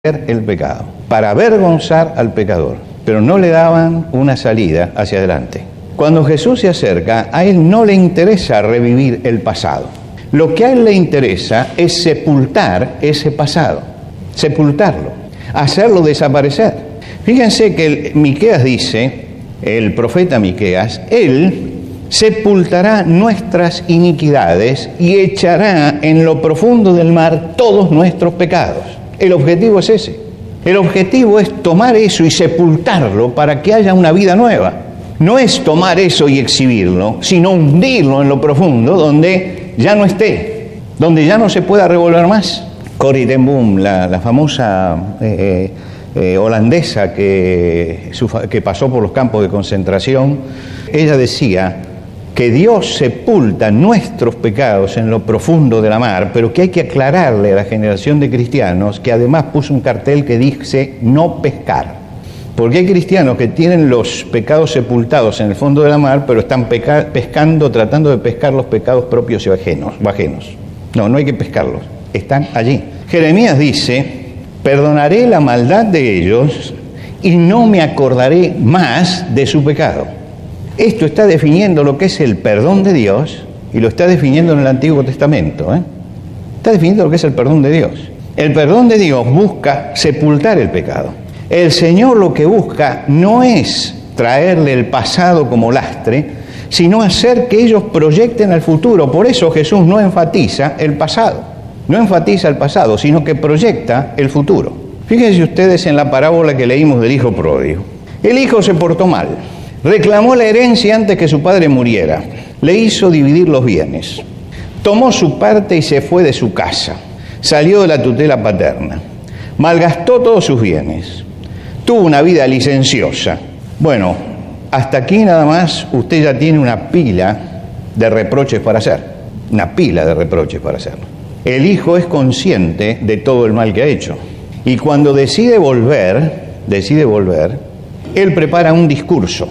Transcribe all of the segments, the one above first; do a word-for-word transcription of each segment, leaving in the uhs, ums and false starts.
el pecado, para avergonzar al pecador, pero no le daban una salida hacia adelante. Cuando Jesús se acerca, a él no le interesa revivir el pasado. Lo que a él le interesa es sepultar ese pasado, sepultarlo, hacerlo desaparecer. Fíjense que el, Miqueas dice, el profeta Miqueas, él sepultará nuestras iniquidades y echará en lo profundo del mar todos nuestros pecados. El objetivo es ese. El objetivo es tomar eso y sepultarlo para que haya una vida nueva. No es tomar eso y exhibirlo, sino hundirlo en lo profundo donde ya no esté, donde ya no se pueda revolver más. Corrie ten Boom, la, la famosa eh, eh, holandesa que, su, que pasó por los campos de concentración, ella decía que Dios sepulta nuestros pecados en lo profundo de la mar, pero que hay que aclararle a la generación de cristianos que además puso un cartel que dice no pescar. Porque hay cristianos que tienen los pecados sepultados en el fondo de la mar, pero están peca- pescando, tratando de pescar los pecados propios y ajenos, o ajenos. No, no hay que pescarlos, están allí. Jeremías dice, perdonaré la maldad de ellos y no me acordaré más de su pecado. Esto está definiendo lo que es el perdón de Dios y lo está definiendo en el Antiguo Testamento, ¿eh? Está definiendo lo que es el perdón de Dios. El perdón de Dios busca sepultar el pecado. El Señor lo que busca no es traerle el pasado como lastre, sino hacer que ellos proyecten al futuro. Por eso Jesús no enfatiza el pasado, no enfatiza el pasado, sino que proyecta el futuro. Fíjense ustedes en la parábola que leímos del hijo pródigo. El hijo se portó mal. Reclamó la herencia antes que su padre muriera. Le hizo dividir los bienes. Tomó su parte y se fue de su casa. Salió de la tutela paterna. Malgastó todos sus bienes. Tuvo una vida licenciosa. Bueno, hasta aquí nada más usted ya tiene una pila de reproches para hacer. Una pila de reproches para hacer. El hijo es consciente de todo el mal que ha hecho. Y cuando decide volver, decide volver, él prepara un discurso.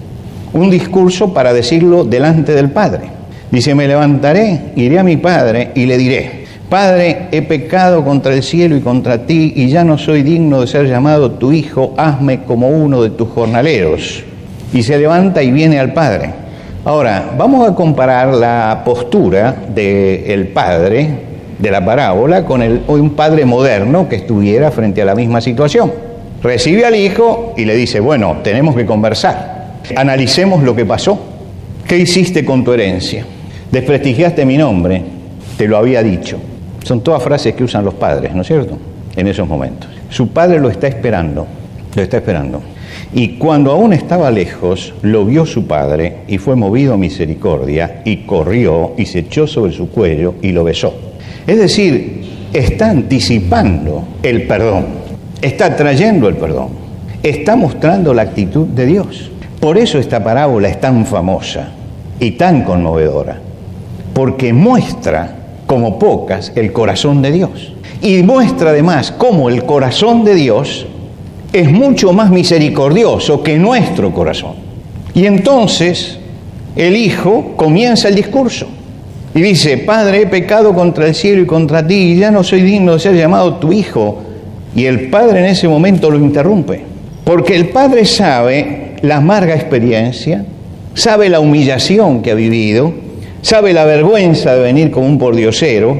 Un discurso para decirlo delante del Padre. Dice, me levantaré, iré a mi Padre y le diré, Padre, he pecado contra el cielo y contra ti, y ya no soy digno de ser llamado tu hijo, hazme como uno de tus jornaleros. Y se levanta y viene al Padre. Ahora, vamos a comparar la postura del Padre de la parábola con el, un padre moderno que estuviera frente a la misma situación. Recibe al hijo y le dice, bueno, tenemos que conversar. Analicemos lo que pasó. ¿Qué hiciste con tu herencia? Desprestigiaste mi nombre, te lo había dicho. Son todas frases que usan los padres, ¿no es cierto? En esos momentos. Su padre lo está esperando, lo está esperando. Y cuando aún estaba lejos, lo vio su padre y fue movido a misericordia y corrió y se echó sobre su cuello y lo besó. Es decir, está anticipando el perdón, está trayendo el perdón, está mostrando la actitud de Dios. Por eso esta parábola es tan famosa y tan conmovedora, porque muestra como pocas el corazón de Dios. Y muestra además cómo el corazón de Dios es mucho más misericordioso que nuestro corazón. Y entonces el hijo comienza el discurso y dice, Padre, he pecado contra el cielo y contra ti, y ya no soy digno de ser llamado tu hijo. Y el padre en ese momento lo interrumpe, porque el padre sabe la amarga experiencia, sabe la humillación que ha vivido, sabe la vergüenza de venir como un pordiosero,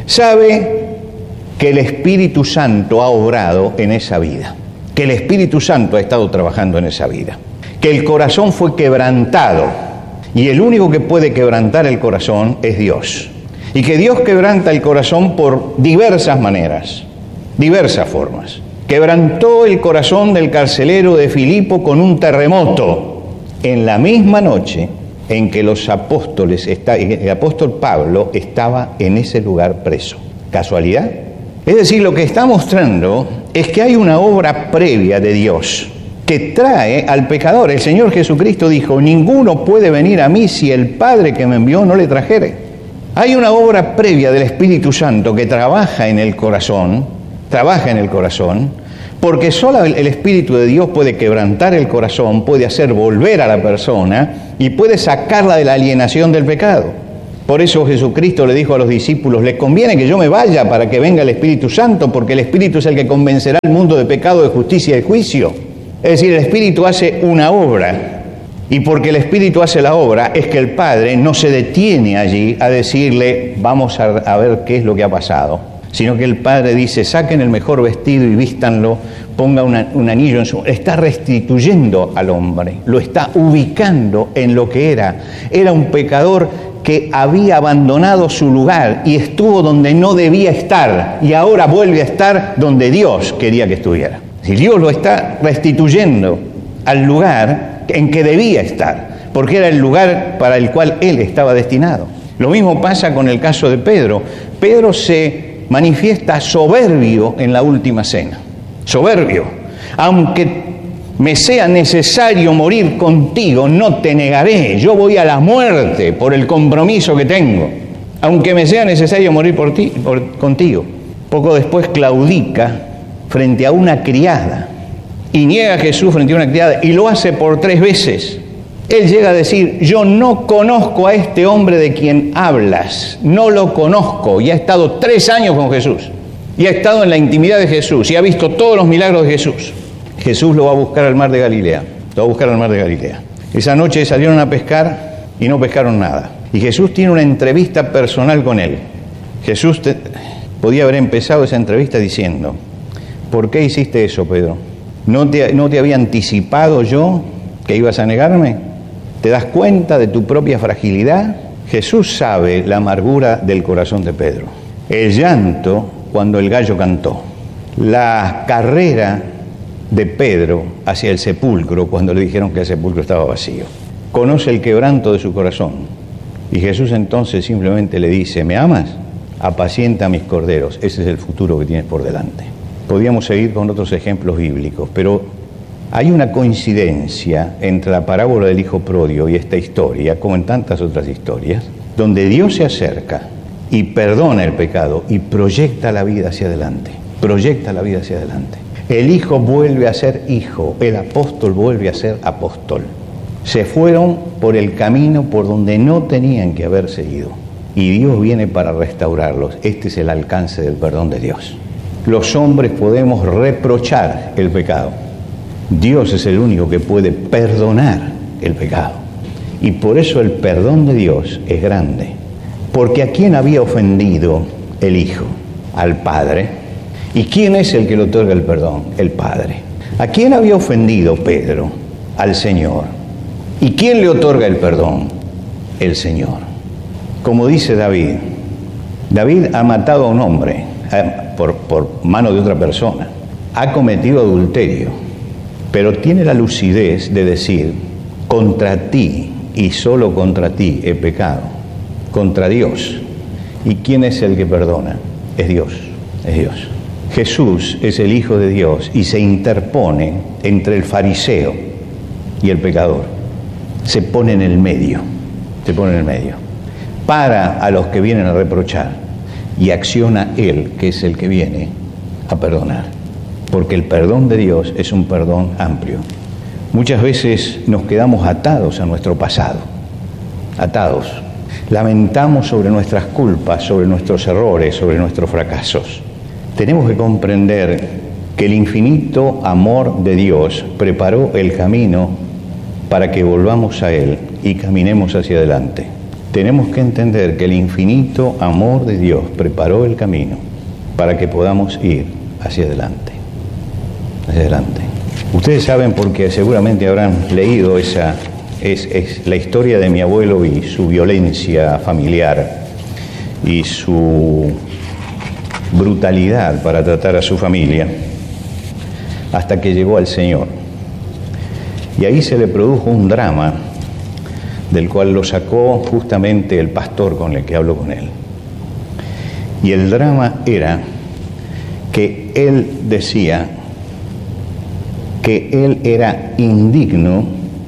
sabe que el Espíritu Santo ha obrado en esa vida, que el Espíritu Santo ha estado trabajando en esa vida, que el corazón fue quebrantado, y el único que puede quebrantar el corazón es Dios, y que Dios quebranta el corazón por diversas maneras, diversas formas. Quebrantó el corazón del carcelero de Filipo con un terremoto en la misma noche en que los apóstoles, está, el apóstol Pablo estaba en ese lugar preso. ¿Casualidad? Es decir, lo que está mostrando es que hay una obra previa de Dios que trae al pecador. El Señor Jesucristo dijo, ninguno puede venir a mí si el Padre que me envió no le trajere. Hay una obra previa del Espíritu Santo que trabaja en el corazón, trabaja en el corazón, porque solo el Espíritu de Dios puede quebrantar el corazón, puede hacer volver a la persona y puede sacarla de la alienación del pecado. Por eso Jesucristo le dijo a los discípulos, les conviene que yo me vaya para que venga el Espíritu Santo, porque el Espíritu es el que convencerá al mundo de pecado, de justicia y de juicio. Es decir, el Espíritu hace una obra, y porque el Espíritu hace la obra, es que el Padre no se detiene allí a decirle, vamos a, a ver qué es lo que ha pasado, sino que el Padre dice, saquen el mejor vestido y vístanlo, ponga una, un anillo en su... Está restituyendo al hombre, lo está ubicando en lo que era. Era un pecador que había abandonado su lugar y estuvo donde no debía estar, y ahora vuelve a estar donde Dios quería que estuviera. Si Dios lo está restituyendo al lugar en que debía estar, porque era el lugar para el cual él estaba destinado. Lo mismo pasa con el caso de Pedro. Pedro se manifiesta soberbio en la última cena. Soberbio. Aunque me sea necesario morir contigo, no te negaré. Yo voy a la muerte por el compromiso que tengo. Aunque me sea necesario morir por ti, por, contigo. Poco después claudica frente a una criada y niega a Jesús frente a una criada, y lo hace por tres veces. Él llega a decir, yo no conozco a este hombre de quien hablas, no lo conozco, y ha estado tres años con Jesús, y ha estado en la intimidad de Jesús, y ha visto todos los milagros de Jesús. Jesús lo va a buscar al mar de Galilea, lo va a buscar al mar de Galilea. Esa noche salieron a pescar y no pescaron nada. Y Jesús tiene una entrevista personal con él. Jesús te, podía haber empezado esa entrevista diciendo, ¿por qué hiciste eso, Pedro? ¿No te, no te había anticipado yo que ibas a negarme? ¿Te das cuenta de tu propia fragilidad? Jesús sabe la amargura del corazón de Pedro. El llanto cuando el gallo cantó. La carrera de Pedro hacia el sepulcro cuando le dijeron que el sepulcro estaba vacío. Conoce el quebranto de su corazón. Y Jesús entonces simplemente le dice, ¿me amas? Apacienta a mis corderos. Ese es el futuro que tienes por delante. Podríamos seguir con otros ejemplos bíblicos, pero hay una coincidencia entre la parábola del hijo pródigo y esta historia, como en tantas otras historias, donde Dios se acerca y perdona el pecado y proyecta la vida hacia adelante, proyecta la vida hacia adelante. El hijo vuelve a ser hijo, el apóstol vuelve a ser apóstol. Se fueron por el camino por donde no tenían que haberse ido, y Dios viene para restaurarlos. Este es el alcance del perdón de Dios. Los hombres podemos reprochar el pecado. Dios es el único que puede perdonar el pecado. Y por eso el perdón de Dios es grande. Porque ¿a quién había ofendido el Hijo? Al Padre. ¿Y quién es el que le otorga el perdón? El Padre. ¿A quién había ofendido Pedro? Al Señor. ¿Y quién le otorga el perdón? El Señor. Como dice David, David ha matado a un hombre por, por mano de otra persona. Ha cometido adulterio. Pero tiene la lucidez de decir, contra ti y solo contra ti he pecado, contra Dios. ¿Y quién es el que perdona? Es Dios, es Dios. Jesús es el Hijo de Dios y se interpone entre el fariseo y el pecador. Se pone en el medio, se pone en el medio. Para a los que vienen a reprochar y acciona Él, que es el que viene a perdonar. Porque el perdón de Dios es un perdón amplio. Muchas veces nos quedamos atados a nuestro pasado, atados. Lamentamos sobre nuestras culpas, sobre nuestros errores, sobre nuestros fracasos. Tenemos que comprender que el infinito amor de Dios preparó el camino para que volvamos a Él y caminemos hacia adelante. Tenemos que entender que el infinito amor de Dios preparó el camino para que podamos ir hacia adelante. Hacia adelante. Ustedes saben, porque seguramente habrán leído esa, es, es la historia de mi abuelo y su violencia familiar y su brutalidad para tratar a su familia, hasta que llegó al Señor. Y ahí se le produjo un drama del cual lo sacó justamente el pastor con el que hablo con él. Y el drama era que él decía que él era indigno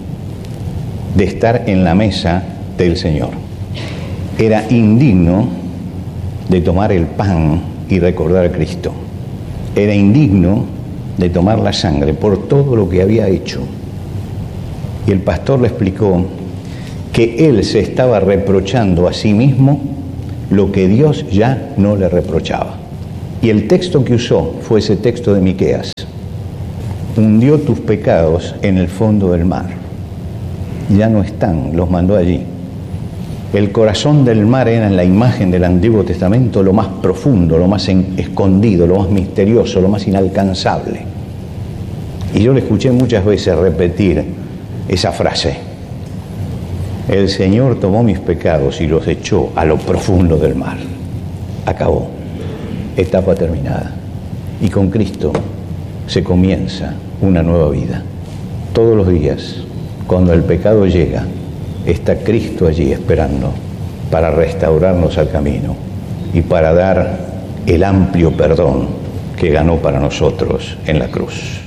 de estar en la mesa del Señor. Era indigno de tomar el pan y recordar a Cristo. Era indigno de tomar la sangre por todo lo que había hecho. Y el pastor le explicó que él se estaba reprochando a sí mismo lo que Dios ya no le reprochaba. Y el texto que usó fue ese texto de Miqueas. Hundió tus pecados en el fondo del mar. Ya no están, los mandó allí. El corazón del mar era en la imagen del Antiguo Testamento lo más profundo, lo más escondido, lo más misterioso, lo más inalcanzable. Y yo le escuché muchas veces repetir esa frase. El Señor tomó mis pecados y los echó a lo profundo del mar. Acabó. Etapa terminada. Y con Cristo se comienza una nueva vida. Todos los días, cuando el pecado llega, está Cristo allí esperando para restaurarnos al camino y para dar el amplio perdón que ganó para nosotros en la cruz.